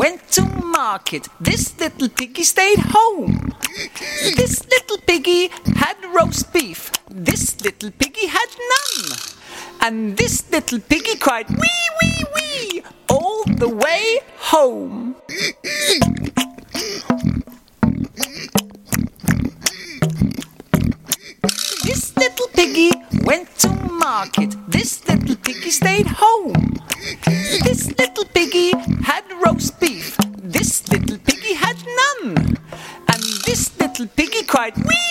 went to market. This little piggy stayed home. This little piggy had roast beef. This little piggy had none. And this little piggy cried, wee, wee, wee, all the way home. This little piggy went to market. This little piggy stayed home. This little piggy had roast beef. This little piggy had none. And this little piggy cried, wee,